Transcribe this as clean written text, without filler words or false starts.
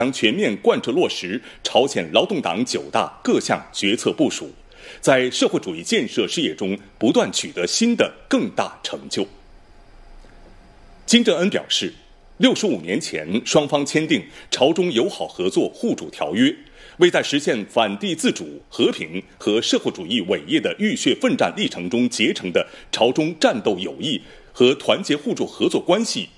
将全面贯彻落实朝鲜劳动党9大各项决策部署，在社会主义建设事业中不断取得新的更大成就。金正恩表示，65年前双方签订朝中友好合作互助条约，为在实现反帝自主、和平和社会主义伟业的浴血奋战历程中结成的朝中战斗友谊和团结互助合作关系